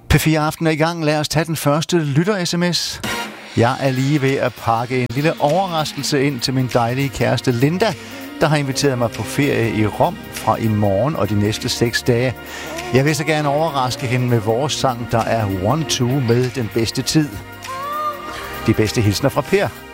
P4 Aften er i gang. Lad os tage den første lytter-sms. Jeg er lige ved at pakke en lille overraskelse ind til min dejlige kæreste Linda, der har inviteret mig på ferie i Rom fra i morgen og de næste 6 dage. Jeg vil så gerne overraske hende med vores sang, der er 1-2 med den bedste tid. De bedste hilsner fra Per.